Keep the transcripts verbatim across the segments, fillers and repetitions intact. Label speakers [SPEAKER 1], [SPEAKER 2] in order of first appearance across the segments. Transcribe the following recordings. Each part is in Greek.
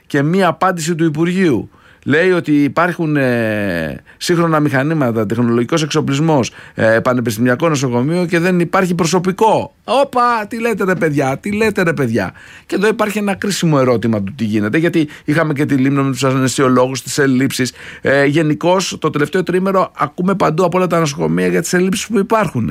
[SPEAKER 1] και μία απάντηση του Υπουργείου. Λέει ότι υπάρχουν ε, σύγχρονα μηχανήματα, τεχνολογικός εξοπλισμός, ε, πανεπιστημιακό νοσοκομείο και δεν υπάρχει προσωπικό. Όπα, τι λέτε ρε παιδιά, τι λέτε ρε παιδιά. Και εδώ υπάρχει ένα κρίσιμο ερώτημα του τι γίνεται, γιατί είχαμε και τη Λίμνο με τους αναισθησιολόγους, τις ελλείψεις. Ε, Γενικώς το τελευταίο τρίμηνο ακούμε παντού από όλα τα νοσοκομεία για τις ελλείψεις που υπάρχουν.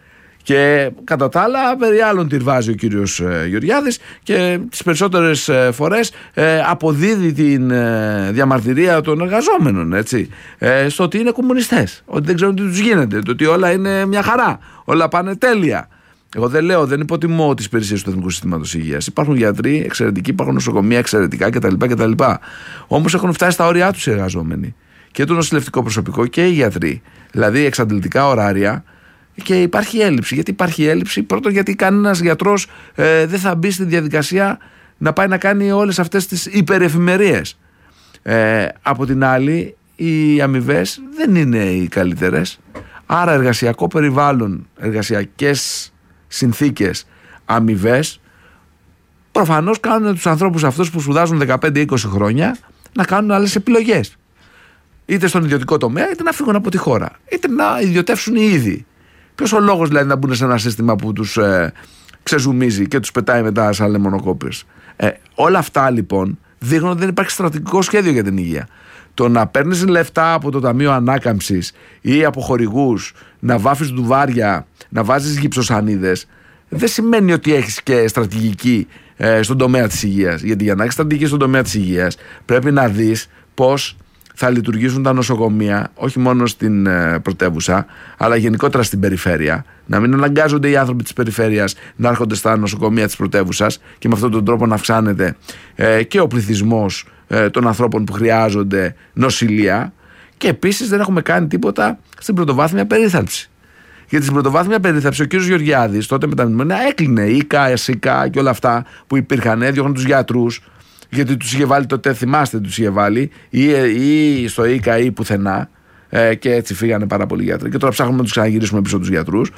[SPEAKER 1] Και κατά τα άλλα περί άλλων τυρβάζει ο κύριος ε, Γεωργιάδης και τις περισσότερες ε, φορές ε, αποδίδει την ε, διαμαρτυρία των εργαζόμενων, έτσι, ε, στο ότι είναι κομμουνιστές, ότι δεν ξέρουν τι τους γίνεται, το ότι όλα είναι μια χαρά, όλα πάνε τέλεια. Εγώ δεν λέω, δεν υποτιμώ τις υπηρεσίες του Εθνικού Συστήματος Υγείας. Υπάρχουν γιατροί εξαιρετικοί, υπάρχουν νοσοκομεία εξαιρετικά κτλ. κτλ. Όμως έχουν φτάσει στα όρια τους οι εργαζόμενοι, και το νοσηλευτικό προσωπικό και οι γιατροί, δηλαδή εξαντλητικά ωράρια. Και υπάρχει έλλειψη. Γιατί υπάρχει έλλειψη? Πρώτον, γιατί κανένας γιατρός ε, δεν θα μπει στη διαδικασία να πάει να κάνει όλες αυτές τις υπερεφημερίες. Ε, από την άλλη, οι αμοιβές δεν είναι οι καλύτερες. Άρα εργασιακό περιβάλλον, εργασιακές συνθήκες, αμοιβές, προφανώς κάνουν τους ανθρώπους αυτούς που σπουδάζουν δεκαπέντε είκοσι χρόνια να κάνουν άλλες επιλογές. Είτε στον ιδιωτικό τομέα, είτε να φύγουν από τη χώρα, είτε να ιδιωτεύσουν οι ίδιοι. Ποιος ο λόγος δηλαδή να μπουν σε ένα σύστημα που τους ε, ξεζουμίζει και τους πετάει μετά σαν λεμονοκόπες? Ε, όλα αυτά λοιπόν δείχνουν ότι δεν υπάρχει στρατηγικό σχέδιο για την υγεία. Το να παίρνεις λεφτά από το Ταμείο Ανάκαμψης ή από χορηγούς, να βάφεις ντουβάρια, να βάζεις γυψοσανίδες, δεν σημαίνει ότι έχεις και στρατηγική ε, στον τομέα της υγείας. Γιατί για να έχεις στρατηγική στον τομέα της υγείας πρέπει να δεις πώς θα λειτουργήσουν τα νοσοκομεία, όχι μόνο στην ε, πρωτεύουσα, αλλά γενικότερα στην περιφέρεια. Να μην αναγκάζονται οι άνθρωποι της περιφέρειας να έρχονται στα νοσοκομεία της πρωτεύουσας και με αυτόν τον τρόπο να αυξάνεται ε, και ο πληθυσμός ε, των ανθρώπων που χρειάζονται νοσηλεία. Και επίσης δεν έχουμε κάνει τίποτα στην πρωτοβάθμια περίθαλψη. Γιατί στην πρωτοβάθμια περίθαλψη ο κ. Γεωργιάδης τότε με τα μνημόνια έκλεινε η ΙΚΑ, ΣΥΚΑ και όλα αυτά που υπήρχαν, έδιωχναν τους γιατρούς. Γιατί τους είχε βάλει τότε, θυμάστε, τους είχε βάλει ή, ή στο ΙΚΑ ή πουθενά, ε, και έτσι φύγανε πάρα πολλοί γιατροί. Και τώρα ψάχνουμε να τους ξαναγυρίσουμε πίσω τους γιατρούς.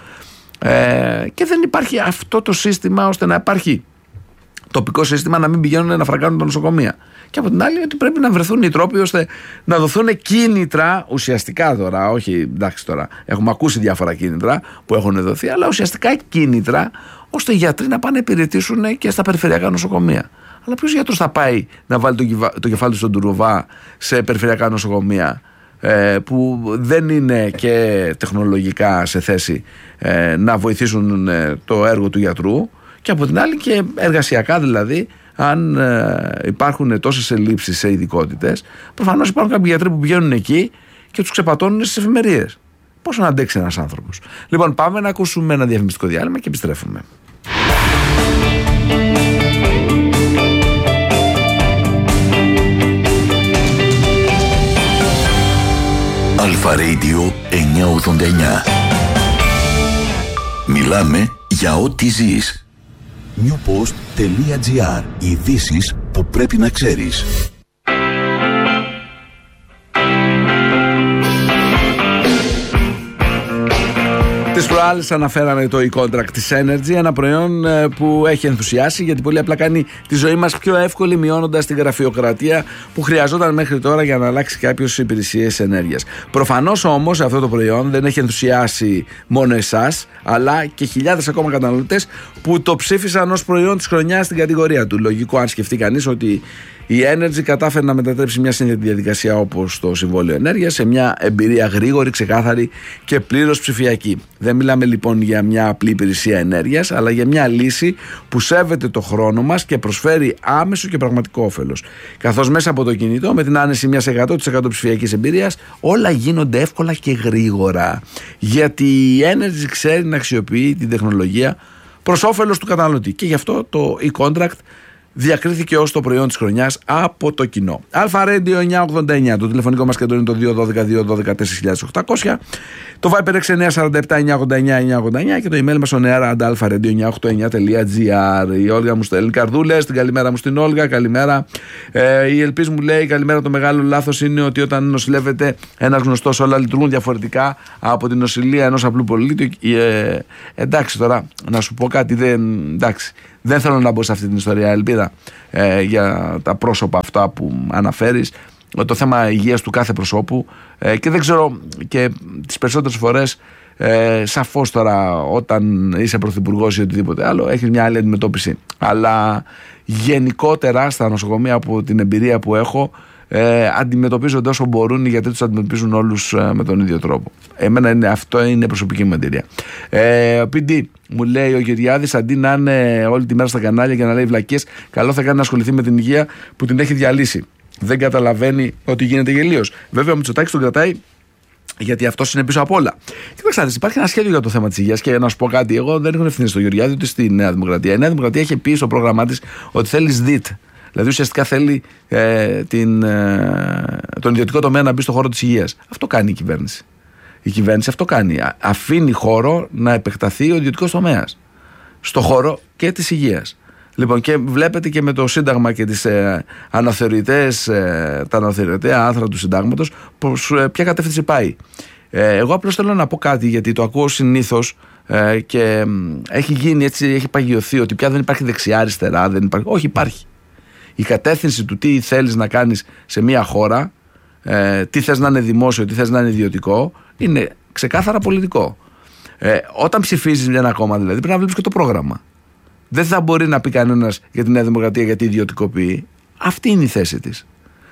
[SPEAKER 1] Ε, και δεν υπάρχει αυτό το σύστημα ώστε να υπάρχει τοπικό σύστημα, να μην πηγαίνουν να φραγκάνουν τα νοσοκομεία. Και από την άλλη, ότι πρέπει να βρεθούν οι τρόποι ώστε να δοθούν κίνητρα, ουσιαστικά τώρα, όχι εντάξει τώρα, έχουμε ακούσει διάφορα κίνητρα που έχουν δοθεί, αλλά ουσιαστικά κίνητρα ώστε οι γιατροί να πάνε να υπηρετήσουν και στα περιφερειακά νοσοκομεία. Αλλά ποιος γιατρός θα πάει να βάλει το, κυβα... το κεφάλι του στον τουρουβά σε περιφερειακά νοσοκομεία ε, που δεν είναι και τεχνολογικά σε θέση ε, να βοηθήσουν ε, το έργο του γιατρού, και από την άλλη και εργασιακά δηλαδή, αν ε, υπάρχουν τόσες ελλείψεις σε ειδικότητες, προφανώς υπάρχουν κάποιοι γιατροί που πηγαίνουν εκεί και τους ξεπατώνουν στις εφημερίες. Πώς να αντέξει ένας άνθρωπος? Λοιπόν, πάμε να ακούσουμε ένα διαφημιστικό διάλειμμα και επιστρέφουμε.
[SPEAKER 2] Αλφα Radio εννιακόσια ογδόντα εννιά. Μιλάμε για ό,τι ζεις. newpost.gr. Ειδήσεις που πρέπει να ξέρεις.
[SPEAKER 1] Τις προάλλες αναφέραμε το e-contract της Energy, ένα προϊόν που έχει ενθουσιάσει γιατί πολύ απλά κάνει τη ζωή μας πιο εύκολη, μειώνοντας την γραφειοκρατία που χρειαζόταν μέχρι τώρα για να αλλάξει κάποιος υπηρεσίες ενέργειας. Προφανώς όμως αυτό το προϊόν δεν έχει ενθουσιάσει μόνο εσάς, αλλά και χιλιάδες ακόμα καταναλωτές που το ψήφισαν ως προϊόν της χρονιάς στην κατηγορία του. Λογικό αν σκεφτεί κανείς ότι η Energy κατάφερε να μετατρέψει μια σύνθετη διαδικασία όπως το Συμβόλαιο Ενέργειας σε μια εμπειρία γρήγορη, ξεκάθαρη και πλήρως ψηφιακή. Δεν μιλάμε λοιπόν για μια απλή υπηρεσία ενέργειας, αλλά για μια λύση που σέβεται το χρόνο μας και προσφέρει άμεσο και πραγματικό όφελος. Καθώς μέσα από το κινητό, με την άνεση μιας εκατό τοις εκατό ψηφιακής εμπειρίας, όλα γίνονται εύκολα και γρήγορα. Γιατί η Energy ξέρει να αξιοποιεί την τεχνολογία προς όφελος του καταναλωτή. Και γι' αυτό το e-contract διακρίθηκε ως το προϊόν της χρονιάς από το κοινό. Αλφα Radio εννιακόσια ογδόντα εννιά, το τηλεφωνικό μας κέντρο είναι το δύο ένα δύο δύο ένα δύο τέσσερα οκτακόσια, το Viber έξι εννιά τέσσερα επτά εννιακόσια ογδόντα εννιά εννιακόσια ογδόντα εννιά και το email μας on air at alpha radio εννιακόσια ογδόντα εννιά τελεία gr. Η Όλγα μου στέλνει καρδούλες, την καλημέρα μου στην Όλγα, καλημέρα. Ε, η Ελπίς μου λέει καλημέρα, το μεγάλο λάθος είναι ότι όταν νοσηλεύεται ένας γνωστός όλα λειτουργούν διαφορετικά από την νοσηλεία ενός απλού πολίτη. Ε, εντάξει τώρα, να σου πω κάτι, δεν, εντάξει. Δεν θέλω να μπω σε αυτή την ιστορία, Ελπίδα, ε, για τα πρόσωπα αυτά που αναφέρεις. Το θέμα υγείας του κάθε προσώπου ε, και δεν ξέρω, και τις περισσότερες φορές ε, σαφώς τώρα όταν είσαι πρωθυπουργός ή οτιδήποτε άλλο έχεις μια άλλη αντιμετώπιση, αλλά γενικότερα στα νοσοκομεία, από την εμπειρία που έχω, ε, αντιμετωπίζονται όσο μπορούν, γιατί τους αντιμετωπίζουν όλους ε, με τον ίδιο τρόπο. Εμένα είναι, αυτό είναι προσωπική μου εμπειρία. ε, ο πι ντι μου λέει ο Γεωργιάδης, αντί να είναι όλη τη μέρα στα κανάλια και να λέει βλακίες, καλό θα κάνει να ασχοληθεί με την υγεία που την έχει διαλύσει. Δεν καταλαβαίνει ότι γίνεται γελίος. Βέβαια ο Μητσοτάκης τον κρατάει γιατί αυτός είναι πίσω απ' όλα. Κοιτάξτε, υπάρχει ένα σχέδιο για το θέμα της υγείας και να σου πω κάτι. Εγώ δεν έχω ευθύνη στο Γεωργιάδη ούτε στη Νέα Δημοκρατία. Η Νέα Δημοκρατία είχε πει στο πρόγραμμά της ότι θέλει ΣΔΙΤ. Δηλαδή ουσιαστικά θέλει ε, την, ε, τον ιδιωτικό τομέα να μπει στο χώρο της υγείας. Αυτό κάνει η κυβέρνηση. Η κυβέρνηση αυτό κάνει. Αφήνει χώρο να επεκταθεί ο ιδιωτικός τομέας στο χώρο και της υγείας. Λοιπόν, και βλέπετε και με το Σύνταγμα και τις ε, αναθεωρητές, ε, τα αναθεωρητέα άρθρα του Συντάγματος, προς ε, ποια κατεύθυνση πάει. Ε, εγώ απλώς θέλω να πω κάτι, γιατί το ακούω συνήθως ε, και ε, έχει γίνει έτσι, έχει παγιωθεί ότι πια δεν υπάρχει δεξιά-αριστερά, δεν υπάρχει. Όχι, υπάρχει. Η κατεύθυνση του τι θέλεις να κάνεις σε μια χώρα, ε, τι θες να είναι δημόσιο, τι θες να είναι ιδιωτικό, είναι ξεκάθαρα πολιτικό. Ε, όταν ψηφίζεις μια κόμμα, δηλαδή, πρέπει να βλέπεις και το πρόγραμμα. Δεν θα μπορεί να πει κανένας για τη Νέα Δημοκρατία γιατί ιδιωτικοποιεί. Αυτή είναι η θέση της.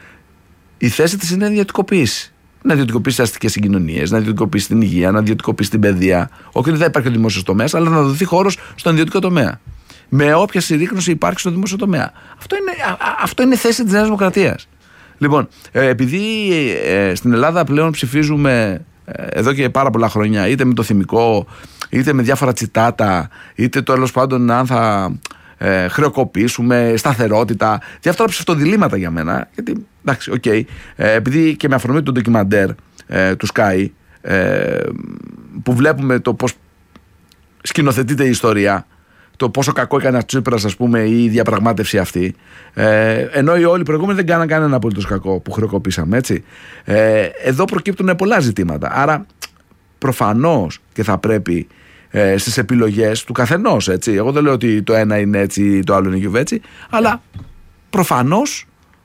[SPEAKER 1] Η θέση της είναι να ιδιωτικοποιήσει. Να ιδιωτικοποιήσει τις αστικές συγκοινωνίες, να ιδιωτικοποιήσει την υγεία, να ιδιωτικοποιήσει την παιδεία. Όχι, δεν θα υπάρχει ο δημόσιος τομέας, αλλά να δοθεί χώρος στον ιδιωτικό τομέα. Με όποια συρρίκνωση υπάρχει στο δημόσιο τομέα. Αυτό είναι, αυτό είναι θέση της Νέας Δημοκρατίας. Λοιπόν, επειδή ε, στην Ελλάδα πλέον ψηφίζουμε ε, εδώ και πάρα πολλά χρόνια, είτε με το θυμικό, είτε με διάφορα τσιτάτα, είτε τέλος πάντων αν θα ε, χρεοκοπήσουμε, σταθερότητα, διάφορα ψευτοδιλήμματα για μένα. Γιατί, εντάξει, οκ, okay, ε, επειδή και με αφορμή του ντοκιμαντέρ ε, του Sky, ε, που βλέπουμε το πώς σκηνοθετείται η ιστορία, το πόσο κακό έκανε ο Τσίπρας, ας πούμε, η διαπραγμάτευση αυτή. Ε, ενώ οι όλοι οι προηγούμενοι δεν κάναν κανένα απολύτως κακό που χρεοκοπήσαμε, έτσι. Ε, εδώ προκύπτουν πολλά ζητήματα. Άρα, προφανώς και θα πρέπει ε, στις επιλογές του καθενός, έτσι. Εγώ δεν λέω ότι το ένα είναι έτσι, το άλλο είναι γιουβέτσι, αλλά προφανώς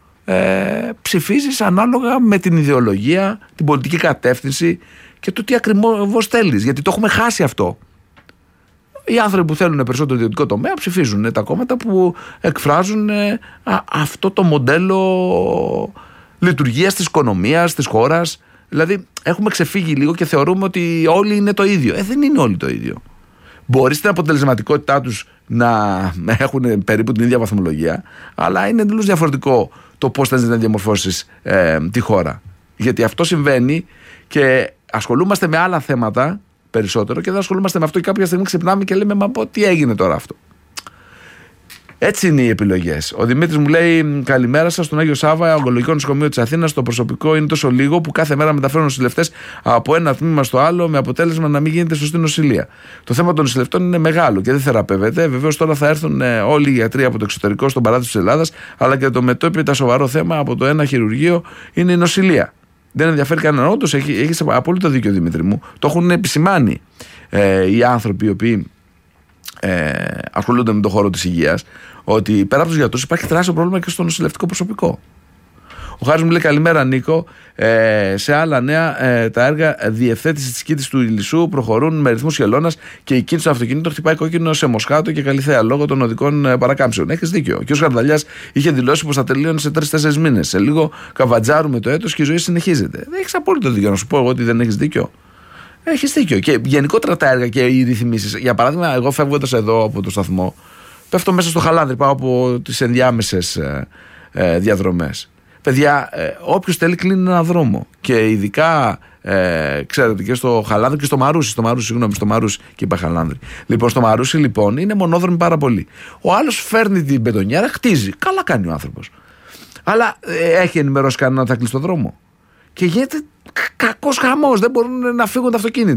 [SPEAKER 1] ε, ψηφίζεις ανάλογα με την ιδεολογία, την πολιτική κατεύθυνση και το τι ακριβώς θέλεις. Γιατί το έχουμε χάσει αυτό. Οι άνθρωποι που θέλουν περισσότερο ιδιωτικό τομέα ψηφίζουν τα κόμματα που εκφράζουν α, αυτό το μοντέλο λειτουργίας της οικονομίας, της χώρας. Δηλαδή έχουμε ξεφύγει λίγο και θεωρούμε ότι όλοι είναι το ίδιο. Ε, δεν είναι όλοι το ίδιο. Μπορεί στην αποτελεσματικότητά τους να έχουν περίπου την ίδια βαθμολογία, αλλά είναι εντελώς διαφορετικό το πώς θέλεις να διαμορφώσεις ε, τη χώρα. Γιατί αυτό συμβαίνει και ασχολούμαστε με άλλα θέματα περισσότερο και δεν ασχολούμαστε με αυτό, και κάποια στιγμή ξυπνάμε και λέμε μα πω τι έγινε τώρα αυτό. Έτσι είναι οι επιλογές. Ο Δημήτρης μου λέει καλημέρα σας, στον Άγιο Σάββα, Ογκολογικό Νοσοκομείο της Αθήνας. Το προσωπικό είναι τόσο λίγο που κάθε μέρα μεταφέρουν νοσηλευτές από ένα τμήμα στο άλλο, με αποτέλεσμα να μην γίνεται σωστή νοσηλεία. Το θέμα των νοσηλευτών είναι μεγάλο και δεν θεραπεύεται. Βεβαίως τώρα θα έρθουν όλοι οι γιατροί από το εξωτερικό στον παράδεισο της Ελλάδας, αλλά και το μετώπιτα σοβαρό θέμα από το ένα χειρουργείο είναι η νοσηλεία. Δεν ενδιαφέρει κανέναν. Όντως έχεις απόλυτο δίκιο, Δημήτρη μου. Το έχουν επισημάνει ε, οι άνθρωποι οι οποίοι ε, ασχολούνται με τον χώρο της υγείας, ότι πέρα από τους γιατρούς υπάρχει τεράστιο πρόβλημα και στο νοσηλευτικό προσωπικό. Ο Χάρης μου λέει καλημέρα Νίκο. Ε, σε άλλα νέα, ε, τα έργα διευθέτηση της κήτης του Ηλισσού προχωρούν με ρυθμούς χελώνας και η κίνηση των αυτοκινήτων χτυπάει κόκκινο σε Μοσχάτο και Καλιθέα λόγω των οδικών ε, παρακάμψεων. Έχεις δίκιο. Και ο Χαρδαλιάς είχε δηλώσει πως θα τελείωνε σε τρεις-τέσσερις μήνες. Σε λίγο καβατζάρουμε το έτος και η ζωή συνεχίζεται. Δεν έχεις απόλυτο δίκιο να σου πω εγώ ότι δεν έχεις δίκιο. Έχεις δίκιο. Και γενικότερα τα έργα και οι ρυθμίσεις. Για παράδειγμα, εγώ φεύγοντας εδώ από το σταθμό, πέφτω μέσα στο Χαλάνδρι, πάω από τις ενδιάμεσες ε, ε, διαδρομές. Παιδιά, ε, όποιος θέλει κλείνει ένα δρόμο. Και ειδικά, ε, ξέρετε, και στο Χαλάνδρι και στο Μαρούσι. Στο Μαρούσι, συγγνώμη, στο Μαρούσι και είπα Χαλάνδρι. Λοιπόν, στο Μαρούσι, λοιπόν, είναι μονόδρομοι πάρα πολύ. Ο άλλος φέρνει την μπετονιέρα, χτίζει. Καλά κάνει ο άνθρωπος. Αλλά ε, έχει ενημερώσει κανέναν ότι θα κλείσει το δρόμο. Και γίνεται κακός χαμός. Δεν μπορούν να φύγουν τα αυτοκίνητα.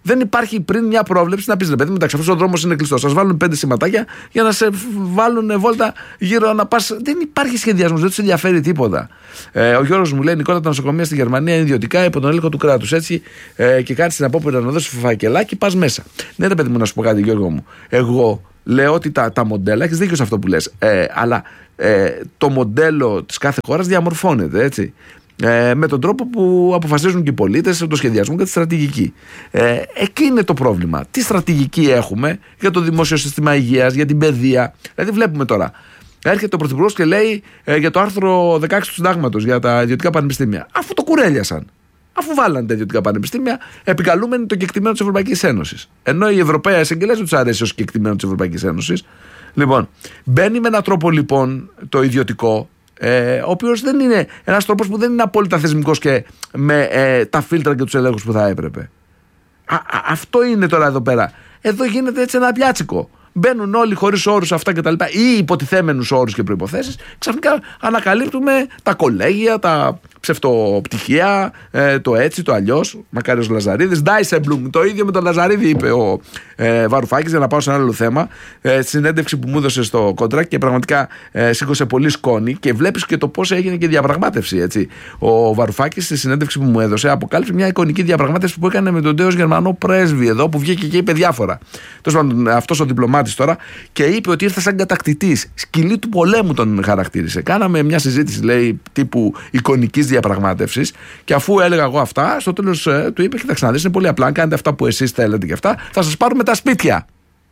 [SPEAKER 1] Δεν υπάρχει πριν μια πρόβλεψη να πει ρε παιδί, μεταξύ αυτό ο δρόμο είναι κλειστό. Σας βάλουν πέντε σηματάκια για να σε βάλουν βόλτα γύρω να πας. Δεν υπάρχει σχεδιασμός, δεν του ενδιαφέρει τίποτα. Ε, ο Γιώργος μου λέει: Νικόλα, τα νοσοκομεία στη Γερμανία είναι ιδιωτικά υπό τον έλεγχο του κράτους. Έτσι ε, και κάτι στην απόπειρα να δώσει φακελάκι, πα μέσα. Ναι, ρε παιδί μου, να σου πω κάτι, Γιώργο μου. Εγώ λέω ότι τα, τα μοντέλα, έχει δίκιο σε αυτό που λες, ε, αλλά ε, το μοντέλο της κάθε χώρας διαμορφώνεται, έτσι. Ε, με τον τρόπο που αποφασίζουν και οι πολίτες, το σχεδιασμό και τη στρατηγική. Ε, εκεί είναι το πρόβλημα. Τι στρατηγική έχουμε για το δημόσιο σύστημα υγείας, για την παιδεία. Δηλαδή, βλέπουμε τώρα. Έρχεται ο Πρωθυπουργός και λέει ε, για το άρθρο δεκαέξι του Συντάγματος για τα ιδιωτικά πανεπιστήμια. Αφού το κουρέλιασαν. Αφού βάλανε τα ιδιωτικά πανεπιστήμια, επικαλούμενοι το κεκτημένο της Ευρωπαϊκής Ένωσης. Ενώ οι Ευρωπαίοι εισαγγελέες δεν τους αρέσει ως κεκτημένο της Ευρωπαϊκής Ένωσης. Λοιπόν, μπαίνει με έναν τρόπο λοιπόν το ιδιωτικό. Ε, ο οποίος δεν είναι ένας τρόπος που δεν είναι απόλυτα θεσμικός και με ε, τα φίλτρα και τους ελέγχους που θα έπρεπε. Α, α, αυτό είναι τώρα εδώ πέρα. Εδώ γίνεται έτσι ένα πιάτσικο. Μπαίνουν όλοι χωρίς όρους αυτά και τα λοιπά, ή υποτιθέμενους όρους και προϋποθέσεις. Ξαφνικά ανακαλύπτουμε τα κολέγια, τα ψευτοπτυχία, ε, το έτσι, το αλλιώς. Μακάριος Λαζαρίδης, Ντάισεμπλουμ, το ίδιο με τον Λαζαρίδη είπε ο ε, Βαρουφάκης, για να πάω σε ένα άλλο θέμα. Ε, στη συνέντευξη που μου έδωσε στο κόντρακ και πραγματικά ε, σήκωσε πολύ σκόνη και βλέπεις και το πώς έγινε και διαπραγμάτευση. Έτσι. Ο Βαρουφάκης στη συνέντευξη που μου έδωσε αποκάλυψε μια εικονική διαπραγμάτευση που έκανε με τον τέος Γερμανό πρέσβη εδώ, που βγήκε και είπε διάφορα. Αυτός ο διπλωμάτης τώρα, και είπε ότι ήρθε σαν κατακτητής. Σκυλή του πολέμου τον χαρακτήρισε. Κάναμε μια συζήτηση, λέει, τύπου εικονικής διαπραγμάτευσης, και αφού έλεγα εγώ αυτά, στο τέλος ε, του είπε: Κοιτάξτε να δεις, είναι πολύ απλά. Κάνετε αυτά που εσείς θέλετε και αυτά, θα σας πάρουμε τα σπίτια.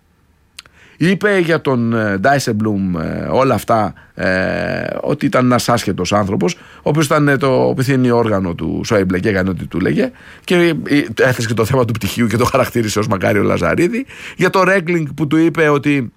[SPEAKER 1] Είπε για τον Ντάισεμπλουμ ε, όλα αυτά ε, ότι ήταν ένας άσχετος άνθρωπος, ο οποίος ήταν ε, το πιθύνιο όργανο του Σόιμπλε και έκανε ό,τι του λέγε, και ε, έθεσε και το θέμα του πτυχίου και το χαρακτήρισε ως Μακάριο Λαζαρίδη. Για το Ρέγκλινγκ που του είπε ότι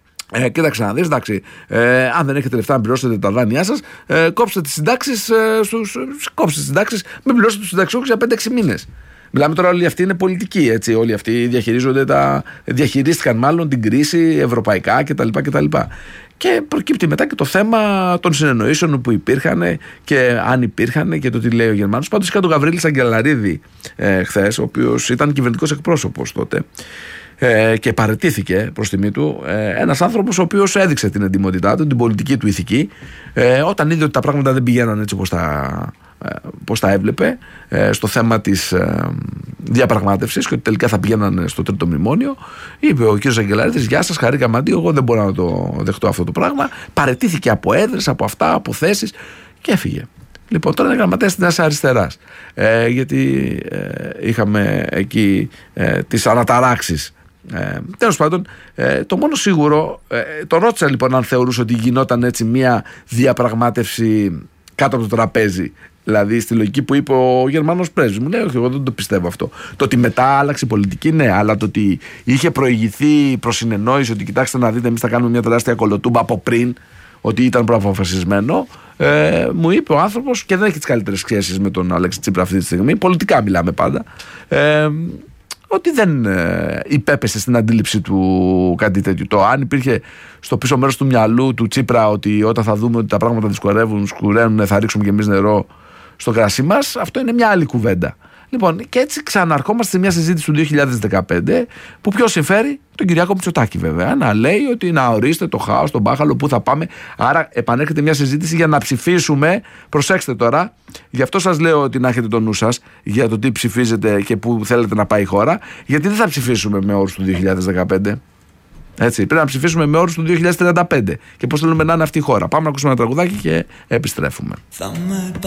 [SPEAKER 1] Ε, κοίταξε να δεις, εντάξει, ε, αν δεν έχετε λεφτά να πληρώσετε τα δάνειά σας, ε, κόψτε τις συντάξεις, ε, στους, κόψτε τις συντάξεις, μην πληρώσετε τους συνταξιούχους για πέντε έξι μήνες. Μιλάμε τώρα, όλοι αυτοί είναι πολιτικοί, έτσι. Όλοι αυτοί διαχειρίζονται τα, διαχειρίστηκαν μάλλον την κρίση ευρωπαϊκά κτλ. κτλ. Και προκύπτει μετά και το θέμα των συνεννοήσεων που υπήρχαν και αν υπήρχαν και το τι λέει ο Γερμανός. Πάντως είχα τον Γαβρίλη Σαγκελαρίδη ε, χθες, ο οποίος ήταν κυβερνητικός εκπρόσωπος τότε. Ε, και παραιτήθηκε προς τιμή του ε, ένας άνθρωπος ο οποίος έδειξε την εντιμότητά του, την πολιτική του ηθική, ε, όταν είδε ότι τα πράγματα δεν πηγαίναν έτσι όπως τα, ε, πώς τα έβλεπε ε, στο θέμα της ε, διαπραγμάτευσης, και ότι τελικά θα πηγαίναν στο τρίτο μνημόνιο. Είπε ο κ. Αγγελαρίδης: Γεια σας, χαρήκαμε αντί, εγώ δεν μπορώ να το δεχτώ αυτό το πράγμα. Παραιτήθηκε από έδρες, από αυτά, από θέσεις και έφυγε. Λοιπόν, τώρα είναι γραμματέας της Νέας Αριστεράς, ε, γιατί ε, είχαμε εκεί ε, τις αναταράξεις. Ε, τέλος πάντων, ε, το μόνο σίγουρο, ε, το ρώτησα λοιπόν αν θεωρούσε ότι γινόταν έτσι μια διαπραγμάτευση κάτω από το τραπέζι, δηλαδή στη λογική που είπε ο Γερμανός πρέσβης. Μου λέει: Όχι, εγώ δεν το πιστεύω αυτό. Το ότι μετά άλλαξε η πολιτική, ναι, αλλά το ότι είχε προηγηθεί προς συνεννόηση ότι κοιτάξτε να δείτε, εμείς θα κάνουμε μια τεράστια κολοτούμπα από πριν, ότι ήταν προαποφασισμένο. Ε, μου είπε ο άνθρωπος, και δεν έχει τις καλύτερες σχέσεις με τον Αλέξη Τσίπρα αυτή τη στιγμή, πολιτικά μιλάμε πάντα, ε, ότι δεν ε, υπέπεσε στην αντίληψη του κάτι τέτοιο. Το αν υπήρχε στο πίσω μέρος του μυαλού του Τσίπρα ότι όταν θα δούμε ότι τα πράγματα δυσκολεύουν, σκουραίνουν, θα ρίξουμε κι εμείς νερό στο κρασί μας, αυτό είναι μια άλλη κουβέντα. Λοιπόν, και έτσι ξαναρχόμαστε σε μια συζήτηση του δύο χιλιάδες δεκαπέντε που ποιος συμφέρει? Τον Κυριάκο Μητσοτάκη, βέβαια. Να λέει ότι να ορίστε το χάος, τον μπάχαλο, πού θα πάμε. Άρα επανέρχεται μια συζήτηση για να ψηφίσουμε. Προσέξτε τώρα, γι' αυτό σας λέω ότι να έχετε το νου σας για το τι ψηφίζετε και πού θέλετε να πάει η χώρα. Γιατί δεν θα ψηφίσουμε με όρους του δύο χιλιάδες δεκαπέντε. Έτσι, πρέπει να ψηφίσουμε με όρους του δύο χιλιάδες τριάντα πέντε. Και πώς θέλουμε να είναι αυτή η χώρα. Πάμε να ακούσουμε ένα τραγουδάκι και επιστρέφουμε.